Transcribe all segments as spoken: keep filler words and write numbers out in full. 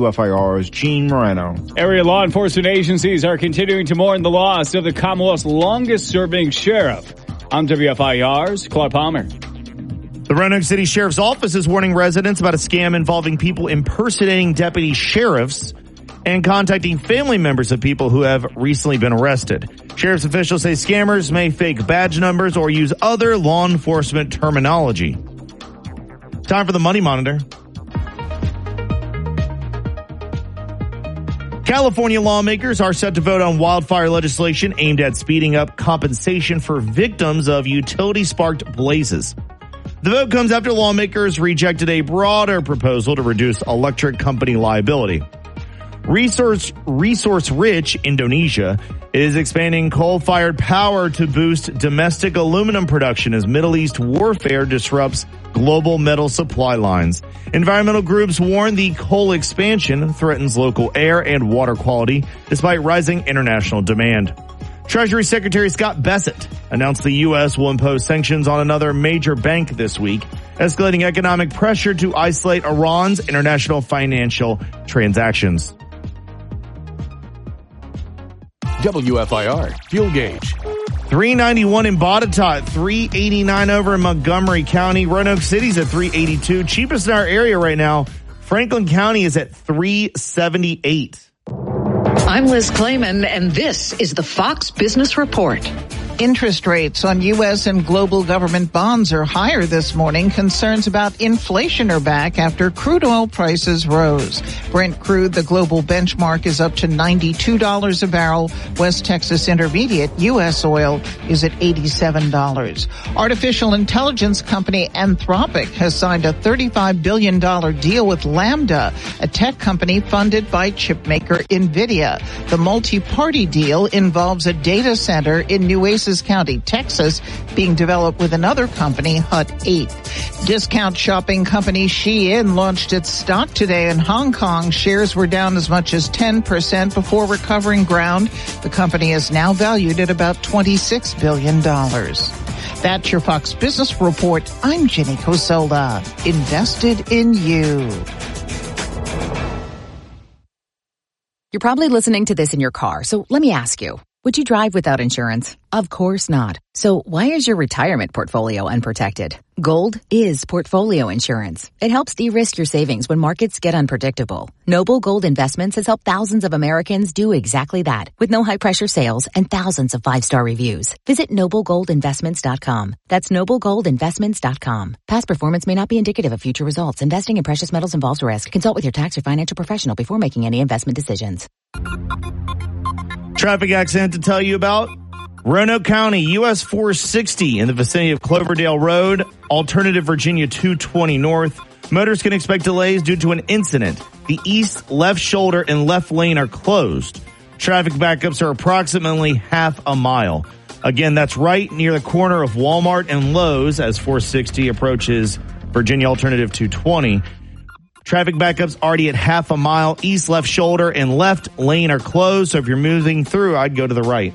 W F I R's Gene Moreno. Area law enforcement agencies are continuing to mourn the loss of the Commonwealth's longest-serving sheriff. I'm W F I R's Clark Palmer. The Roanoke City Sheriff's Office is warning residents about a scam involving people impersonating deputy sheriffs and contacting family members of people who have recently been arrested. Sheriff's officials say scammers may fake badge numbers or use other law enforcement terminology. Time for the Money Monitor. California lawmakers are set to vote on wildfire legislation aimed at speeding up compensation for victims of utility-sparked blazes. The vote comes after lawmakers rejected a broader proposal to reduce electric company liability. Resource, resource-rich Indonesia is expanding coal-fired power to boost domestic aluminum production as Middle East warfare disrupts global metal supply lines. Environmental groups warn the coal expansion threatens local air and water quality despite rising international demand. Treasury Secretary Scott Bessent announced the U S will impose sanctions on another major bank this week, escalating economic pressure to isolate Iran's international financial transactions. W F I R Fuel Gauge. three ninety-one in Botetourt, three eighty-nine over in Montgomery County. Roanoke City's at three eighty-two. Cheapest in our area right now. Franklin County is at three seventy-eight. I'm Liz Clayman, and this is the Fox Business Report. Interest rates on U S and global government bonds are higher this morning. Concerns about inflation are back after crude oil prices rose. Brent crude, the global benchmark, is up to ninety-two dollars a barrel. West Texas Intermediate, U S oil, is at eighty-seven dollars. Artificial intelligence company Anthropic has signed a thirty-five billion dollars deal with Lambda, a tech company funded by chipmaker NVIDIA. The multi-party deal involves a data center in Nueces County, Texas, being developed with another company, Hut eight. Discount shopping company Shein launched its stock today in Hong Kong. Shares were down as much as ten percent before recovering ground. The company is now valued at about twenty-six billion dollars. That's your Fox Business Report. I'm Jenny Cosola. Invested in you. You're probably listening to this in your car, so let me ask you. Would you drive without insurance? Of course not. So why is your retirement portfolio unprotected? Gold is portfolio insurance. It helps de-risk your savings when markets get unpredictable. Noble Gold Investments has helped thousands of Americans do exactly that with no high-pressure sales and thousands of five-star reviews. Visit noble gold investments dot com. That's noble gold investments dot com. Past performance may not be indicative of future results. Investing in precious metals involves risk. Consult with your tax or financial professional before making any investment decisions. Traffic accident to tell you about. Roanoke County, U S four sixty in the vicinity of Cloverdale Road, alternative Virginia two twenty North. Motorists can expect delays due to an incident. The east left shoulder and left lane are closed. Traffic backups are approximately half a mile. Again, that's right near the corner of Walmart and Lowe's as four sixty approaches Virginia alternative two twenty. Traffic backups already at half a mile. East left shoulder and left lane are closed. So if you're moving through, I'd go to the right.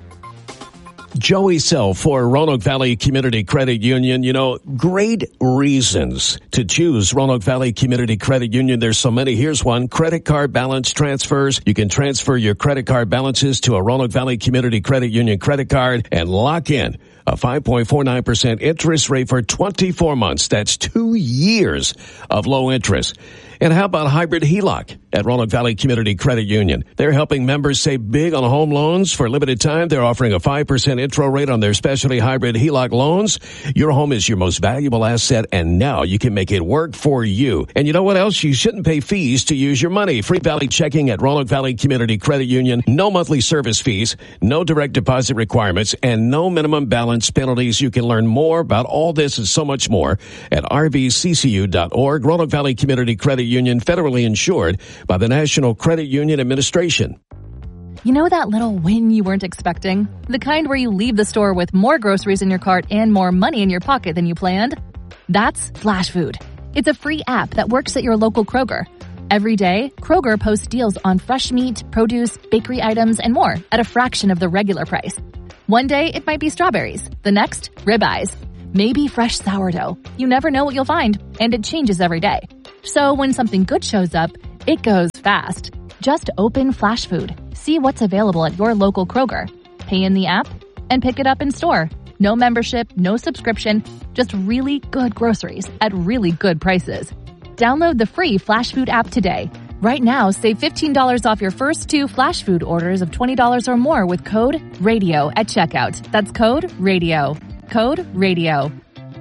Joey Sell for Roanoke Valley Community Credit Union. You know, great reasons to choose Roanoke Valley Community Credit Union. There's so many. Here's one. Credit card balance transfers. You can transfer your credit card balances to a Roanoke Valley Community Credit Union credit card and lock in a five point four nine percent interest rate for twenty-four months. That's two years of low interest. And how about hybrid H E L O C at Roanoke Valley Community Credit Union? They're helping members save big on home loans. For a limited time, they're offering a five percent intro rate on their specialty hybrid H E L O C loans. Your home is your most valuable asset, and now you can make it work for you. And you know what else? You shouldn't pay fees to use your money. Free Valley checking at Roanoke Valley Community Credit Union. No monthly service fees, no direct deposit requirements, and no minimum balance penalties. You can learn more about all this and so much more at r v c c u dot org. Roanoke Valley Community Credit Union, federally insured by the National Credit Union Administration. You know that little win you weren't expecting? The kind where you leave the store with more groceries in your cart and more money in your pocket than you planned? That's Flash Food. It's a free app that works at your local Kroger. Every day, Kroger posts deals on fresh meat, produce, bakery items, and more at a fraction of the regular price. One day, it might be strawberries. The next, ribeyes. Maybe fresh sourdough. You never know what you'll find, and it changes every day. So when something good shows up, it goes fast. Just open Flash Food, see what's available at your local Kroger, pay in the app, and pick it up in store. No membership, no subscription, just really good groceries at really good prices. Download the free Flash Food app today. Right now, save fifteen dollars off your first two Flash Food orders of twenty dollars or more with code RADIO at checkout. That's code RADIO. Code RADIO.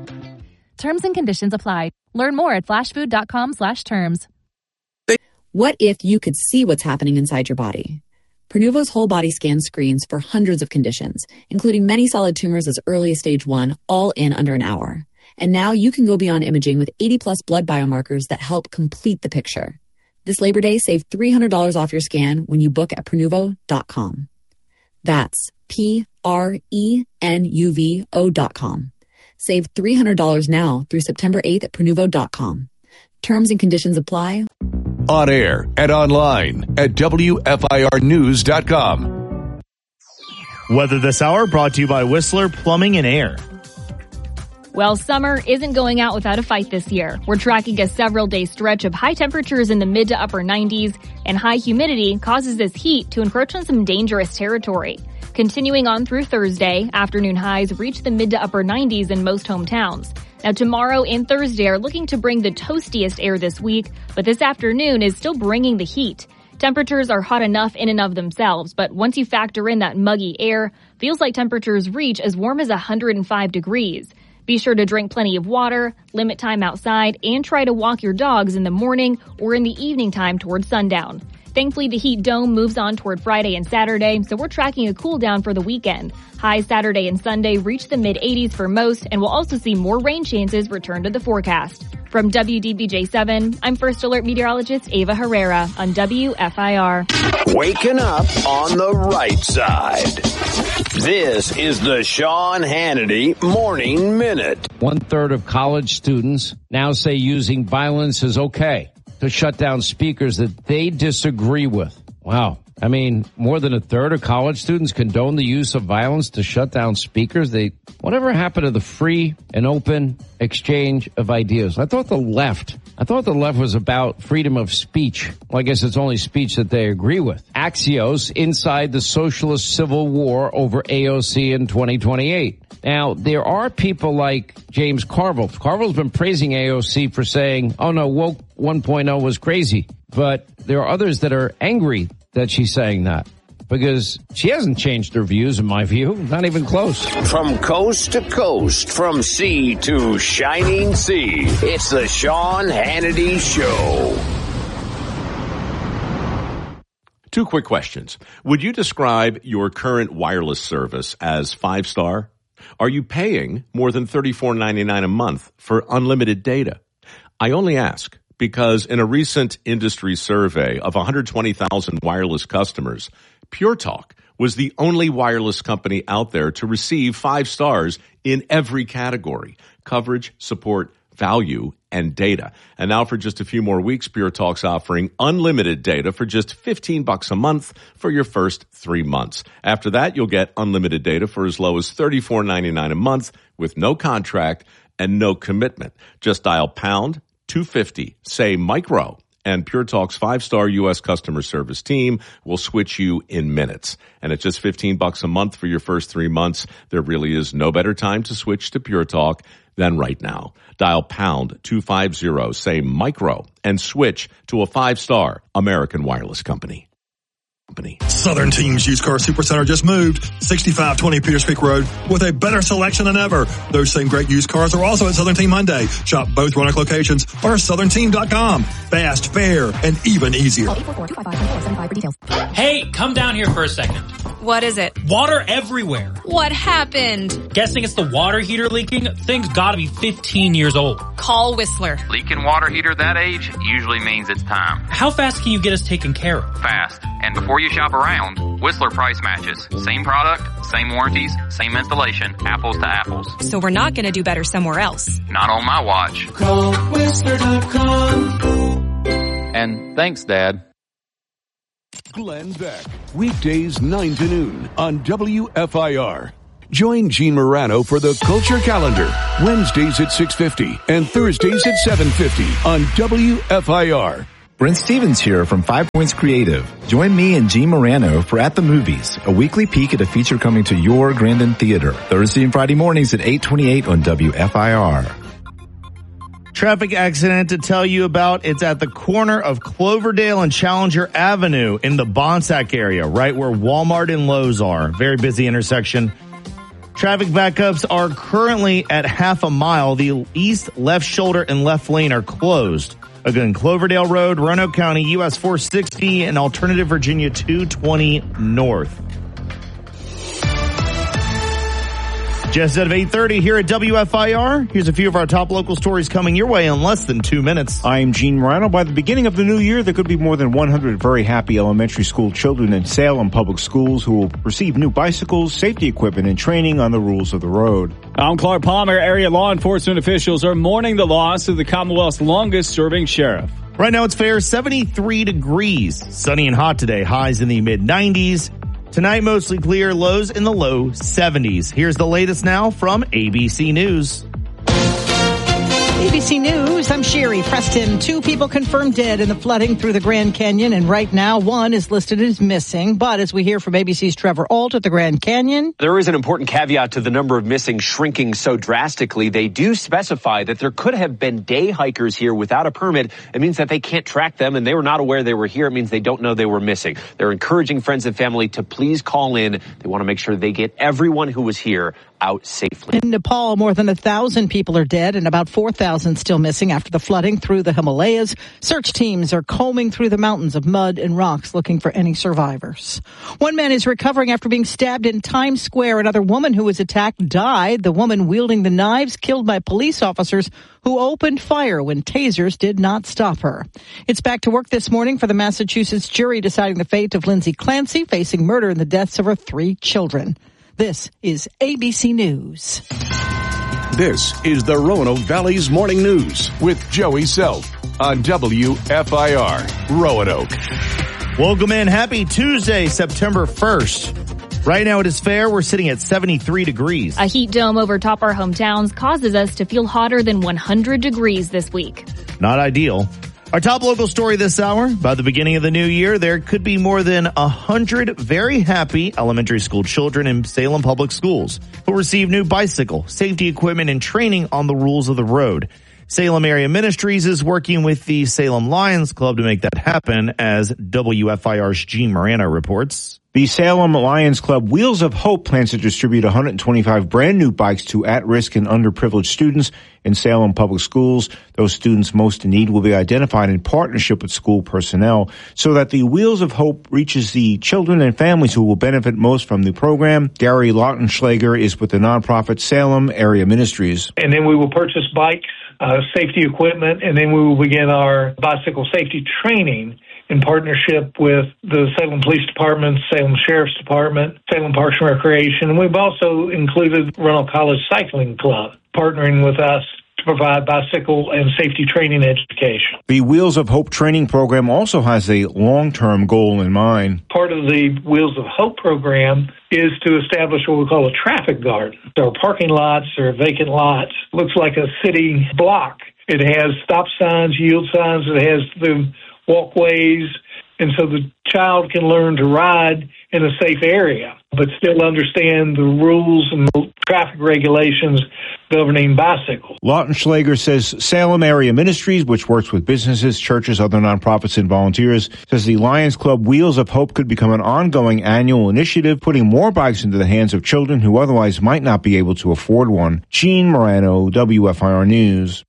Terms and conditions apply. Learn more at flashfood.com slash terms. What if you could see what's happening inside your body? Prenuvo's whole body scan screens for hundreds of conditions, including many solid tumors as early as stage one, all in under an hour. And now you can go beyond imaging with eighty plus blood biomarkers that help complete the picture. This Labor Day, save three hundred dollars off your scan when you book at Prenuvo dot com. That's P R E N U V O dot com. Save three hundred dollars now through September eighth at Prenuvo dot com. Terms and conditions apply. On air and online at W F I R news dot com. Weather this hour brought to you by Whistler Plumbing and Air. Well, summer isn't going out without a fight this year. We're tracking a several-day stretch of high temperatures in the mid to upper nineties, and high humidity causes this heat to encroach on some dangerous territory. Continuing on through Thursday, afternoon highs reach the mid to upper nineties in most hometowns. Now, tomorrow and Thursday are looking to bring the toastiest air this week, but this afternoon is still bringing the heat. Temperatures are hot enough in and of themselves, but once you factor in that muggy air, feels like temperatures reach as warm as one hundred five degrees. Be sure to drink plenty of water, limit time outside, and try to walk your dogs in the morning or in the evening time towards sundown. Thankfully, the heat dome moves on toward Friday and Saturday, so we're tracking a cool down for the weekend. Highs Saturday and Sunday reach the mid eighties for most, and we'll also see more rain chances return to the forecast. From W D B J seven, I'm First Alert meteorologist Ava Herrera on W F I R. Waking up on the right side. This is the Sean Hannity Morning Minute. One third of college students now say using violence is okay to shut down speakers that they disagree with. Wow. I mean, more than a third of college students condone the use of violence to shut down speakers. They, whatever happened to the free and open exchange of ideas? I thought the left, I thought the left was about freedom of speech. Well, I guess it's only speech that they agree with. Axios inside the socialist civil war over A O C in twenty twenty-eight. Now, there are people like James Carville. Carville's been praising A O C for saying, oh no, woke one point oh was crazy. But there are others that are angry that she's saying that, because she hasn't changed her views, in my view, not even close. From coast to coast, from sea to shining sea, it's the Sean Hannity Show. Two quick questions. Would you describe your current wireless service as five-star? Are you paying more than thirty-four ninety-nine a month for unlimited data? I only ask because in a recent industry survey of one hundred twenty thousand wireless customers, Pure Talk was the only wireless company out there to receive five stars in every category: coverage, support, value, and data. And now for just a few more weeks, Pure Talk's offering unlimited data for just fifteen bucks a month for your first three months. After that, you'll get unlimited data for as low as thirty-four ninety-nine a month with no contract and no commitment. Just dial pound two fifty, say micro, and Pure Talk's five-star U S customer service team will switch you in minutes. And at just fifteen bucks a month for your first three months, there really is no better time to switch to Pure Talk than right now. Dial pound two fifty, say micro, and switch to a five-star American wireless company. Company. Southern Team's Used Car Supercenter just moved, sixty-five twenty Peters Creek Road, with a better selection than ever. Those same great used cars are also at Southern Team Hyundai. Shop both Roanoke locations or southern team dot com. Fast, fair, and even easier. Hey, come down here for a second. What is it? Water everywhere. What happened? Guessing it's the water heater leaking? Thing's gotta be fifteen years old. Call Whistler. Leaking water heater that age usually means it's time. How fast can you get us taken care of? Fast. And before you shop around, Whistler price matches. Same product, same warranties, same installation, apples to apples. So we're not gonna do better somewhere else. Not on my watch. Call Whistler dot com. And thanks, Dad. Glenn Beck, weekdays nine to noon on W F I R. Join Gene Morano for the Culture Calendar, Wednesdays at six fifty and Thursdays at seven fifty on W F I R. Brent Stevens here from Five Points Creative. Join me and Gene Morano for At the Movies, a weekly peek at a feature coming to your Grandin Theater, Thursday and Friday mornings at eight twenty-eight on W F I R. Traffic accident to tell you about. It's at the corner of Cloverdale and Challenger Avenue in the Bonsack area, right where Walmart and Lowe's are. Very busy intersection. Traffic backups are currently at half a mile. The east, left shoulder, and left lane are closed. Again, Cloverdale Road, Roanoke County, U S four sixty, and Alternative Virginia two twenty North. Just out of eight thirty here at W F I R, here's a few of our top local stories coming your way in less than two minutes. I'm Gene Morano. By the beginning of the new year, there could be more than one hundred very happy elementary school children in Salem Public Schools who will receive new bicycles, safety equipment, and training on the rules of the road. I'm Clark Palmer. Area law enforcement officials are mourning the loss of the Commonwealth's longest-serving sheriff. Right now it's fair, seventy-three degrees. Sunny and hot today, highs in the mid nineties. Tonight, mostly clear, lows in the low seventies. Here's the latest now from A B C News. A B C News, I'm Sherry Preston. Two people confirmed dead in the flooding through the Grand Canyon, and right now one is listed as missing. But as we hear from A B C's Trevor Ault at the Grand Canyon, there is an important caveat to the number of missing shrinking so drastically. They do specify that there could have been day hikers here without a permit. It means that they can't track them, and they were not aware they were here. It means they don't know they were missing. They're encouraging friends and family to please call in. They want to make sure they get everyone who was here out safely. In Nepal, more than a thousand people are dead and about four thousand still missing after the flooding through the Himalayas. Search teams are combing through the mountains of mud and rocks looking for any survivors. One man is recovering after being stabbed in Times Square. Another woman who was attacked died. The woman wielding the knives killed by police officers who opened fire when tasers did not stop her. It's back to work this morning for the Massachusetts jury deciding the fate of Lindsay Clancy, facing murder in the deaths of her three children. This is A B C News. This is the Roanoke Valley's Morning News with Joey Self on W F I R Roanoke. Welcome in. Happy Tuesday, September first. Right now it is fair. We're sitting at seventy-three degrees. A heat dome over top our hometowns causes us to feel hotter than one hundred degrees this week. Not ideal. Our top local story this hour, by the beginning of the new year, there could be more than one hundred very happy elementary school children in Salem Public Schools who receive new bicycle, safety equipment, and training on the rules of the road. Salem Area Ministries is working with the Salem Lions Club to make that happen, as W F I R's Gene Morano reports. The Salem Lions Club Wheels of Hope plans to distribute one hundred twenty-five brand new bikes to at-risk and underprivileged students in Salem Public Schools. Those students most in need will be identified in partnership with school personnel so that the Wheels of Hope reaches the children and families who will benefit most from the program. Gary Lautenschlager is with the nonprofit Salem Area Ministries. And then we will purchase bikes, uh, safety equipment, and then we will begin our bicycle safety training in partnership with the Salem Police Department, Salem Sheriff's Department, Salem Parks and Recreation. And we've also included Roanoke College Cycling Club, partnering with us to provide bicycle and safety training education. The Wheels of Hope training program also has a long-term goal in mind. Part of the Wheels of Hope program is to establish what we call a traffic garden. There are parking lots, there are vacant lots. Looks like a city block. It has stop signs, yield signs. It has the walkways, and so the child can learn to ride in a safe area, but still understand the rules and the traffic regulations governing bicycles. Lautenschlager says Salem Area Ministries, which works with businesses, churches, other nonprofits, and volunteers, says the Lions Club Wheels of Hope could become an ongoing annual initiative, putting more bikes into the hands of children who otherwise might not be able to afford one. Gene Morano, W F I R News.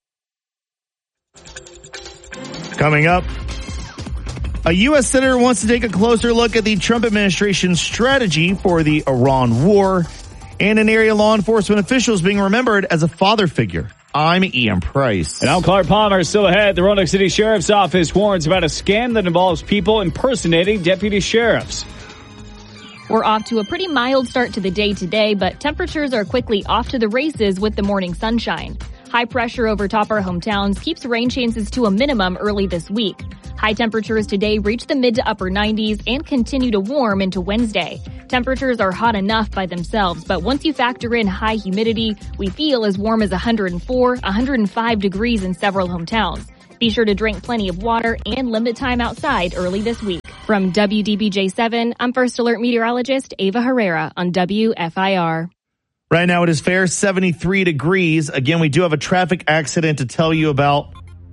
Coming up, a U S senator wants to take a closer look at the Trump administration's strategy for the Iran war, and an area law enforcement official is being remembered as a father figure. I'm Ian Price. And I'm Clark Palmer. Still ahead, the Roanoke City Sheriff's Office warns about a scam that involves people impersonating deputy sheriffs. We're off to a pretty mild start to the day today, but temperatures are quickly off to the races with the morning sunshine. High pressure over top our hometowns keeps rain chances to a minimum early this week. High temperatures today reach the mid to upper nineties and continue to warm into Wednesday. Temperatures are hot enough by themselves, but once you factor in high humidity, we feel as warm as one hundred four, one hundred five degrees in several hometowns. Be sure to drink plenty of water and limit time outside early this week. From W D B J seven, I'm First Alert meteorologist Ava Herrera on W F I R. Right now it is fair, seventy-three degrees. Again, we do have a traffic accident to tell you about.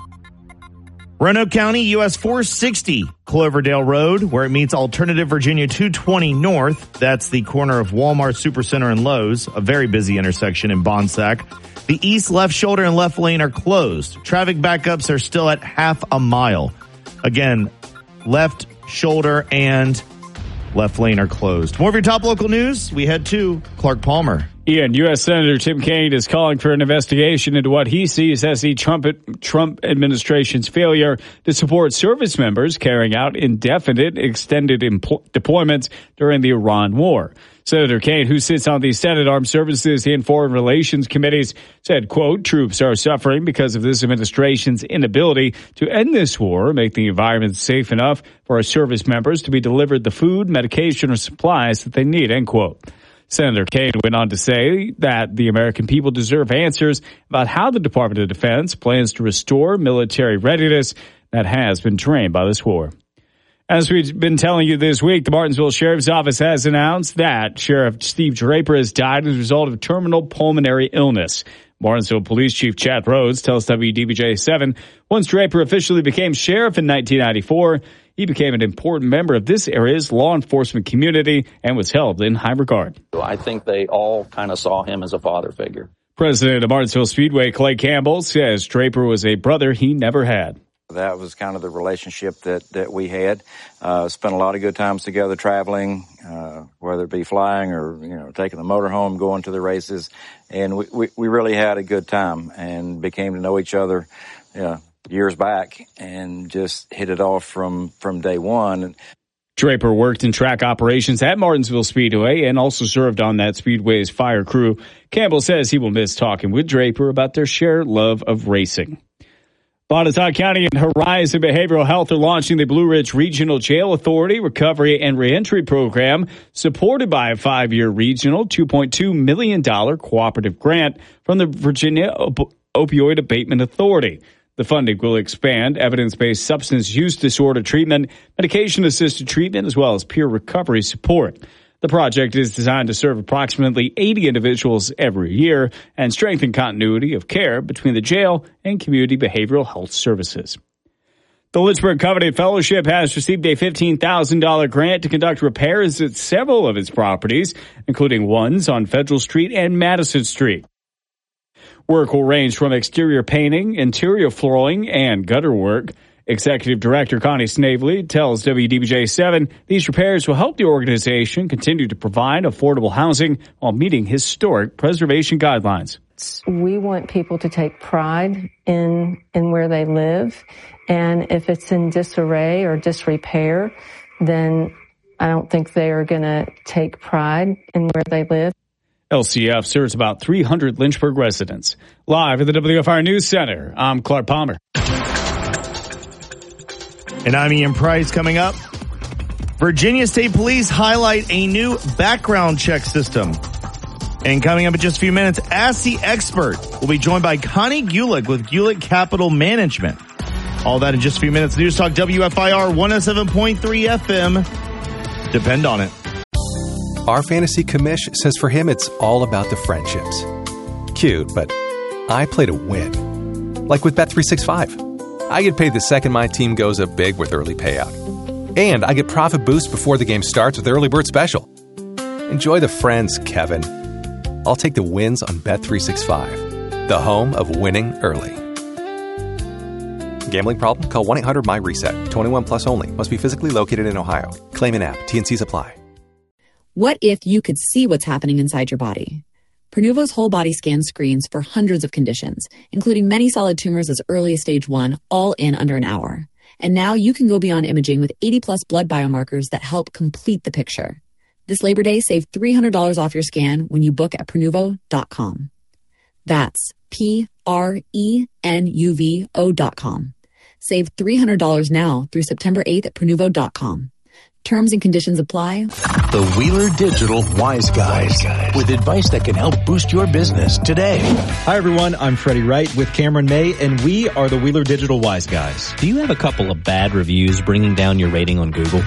Roanoke County, U S four sixty, Cloverdale Road, where it meets Alternative Virginia two twenty North. That's the corner of Walmart Supercenter and Lowe's, a very busy intersection in Bonsack. The east left shoulder and left lane are closed. Traffic backups are still at half a mile. Again, left shoulder and left lane are closed. More of your top local news, we head to Clark Palmer. Ian, U S. Senator Tim Kaine is calling for an investigation into what he sees as the Trump, Trump administration's failure to support service members carrying out indefinite extended empl- deployments during the Iran war. Senator Kaine, who sits on the Senate Armed Services and Foreign Relations Committees, said, quote, troops are suffering because of this administration's inability to end this war, make the environment safe enough for our service members to be delivered the food, medication, or supplies that they need, end quote. Senator Kaine went on to say that the American people deserve answers about how the Department of Defense plans to restore military readiness that has been drained by this war. As we've been telling you this week, the Martinsville Sheriff's Office has announced that Sheriff Steve Draper has died as a result of terminal pulmonary illness. Martinsville Police Chief Chad Rhodes tells W D B J seven, once Draper officially became sheriff in nineteen ninety-four, he became an important member of this area's law enforcement community and was held in high regard. I think they all kind of saw him as a father figure. President of Martinsville Speedway, Clay Campbell, says Draper was a brother he never had. That was kind of the relationship that, that we had. Uh, spent a lot of good times together traveling, uh, whether it be flying or, you know, taking the motorhome, going to the races. And we, we, we really had a good time and became to know each other, you know, years back and just hit it off from, from day one. Draper worked in track operations at Martinsville Speedway and also served on that Speedway's fire crew. Campbell says he will miss talking with Draper about their shared love of racing. Botetourt County and Horizon Behavioral Health are launching the Blue Ridge Regional Jail Authority Recovery and Reentry Program, supported by a five-year regional two point two million dollars cooperative grant from the Virginia Op- Opioid Abatement Authority. The funding will expand evidence-based substance use disorder treatment, medication-assisted treatment, as well as peer recovery support. The project is designed to serve approximately eighty individuals every year and strengthen continuity of care between the jail and community behavioral health services. The Lynchburg Covenant Fellowship has received a fifteen thousand dollars grant to conduct repairs at several of its properties, including ones on Federal Street and Madison Street. Work will range from exterior painting, interior flooring, and gutter work. Executive Director Connie Snavely tells W D B J seven these repairs will help the organization continue to provide affordable housing while meeting historic preservation guidelines. We want people to take pride in in where they live, and if it's in disarray or disrepair, then I don't think they are going to take pride in where they live. L C F serves about three hundred Lynchburg residents. Live at the W F I R News Center, I'm Clark Palmer. And I'm Ian Price. Coming up, Virginia State Police highlight a new background check system. And coming up in just a few minutes, Ask the Expert. We'll be joined by Connie Gulick with Gulick Capital Management. All that in just a few minutes. News Talk W F I R one oh seven point three F M. Depend on it. Our fantasy commish says for him it's all about the friendships. Cute, but I play to win. Like with Bet three sixty-five. I get paid the second my team goes up big with early payout. And I get profit boost before the game starts with Early Bird Special. Enjoy the friends, Kevin. I'll take the wins on Bet three sixty-five, the home of winning early. Gambling problem? Call one eight hundred M Y RESET. twenty-one plus only. Must be physically located in Ohio. Claim in app. T and C's apply. What if you could see what's happening inside your body? Prenuvo's whole body scan screens for hundreds of conditions, including many solid tumors as early as stage one, all in under an hour. And now you can go beyond imaging with eighty plus blood biomarkers that help complete the picture. This Labor Day, save three hundred dollars off your scan when you book at Prenuvo dot com. That's P R E N U V O dot com. Save three hundred dollars now through September eighth at Prenuvo dot com. Terms and conditions apply. The Wheeler Digital Wise Guys, with advice that can help boost your business today. Hi, everyone. I'm Freddie Wright with Cameron May, and we are the Wheeler Digital Wise Guys. Do you have a couple of bad reviews bringing down your rating on Google?